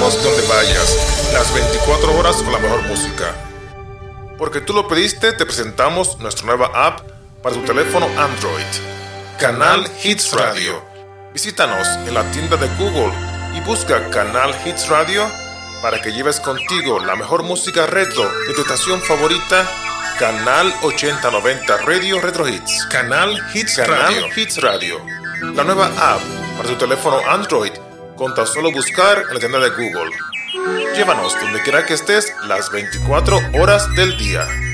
estaremos donde vayas, las 24 horas con la mejor música. Porque tú lo pediste, te presentamos nuestra nueva app para tu teléfono Android, Canal Hits Radio. Visítanos en la tienda de Google y busca Canal Hits Radio para que lleves contigo la mejor música retro de tu estación favorita, Canal 8090 Radio Retro Hits. Canal Hits Radio. La nueva app para tu teléfono Android con tan solo buscar en la tienda de Google. Llévanos donde quiera que estés las 24 horas del día.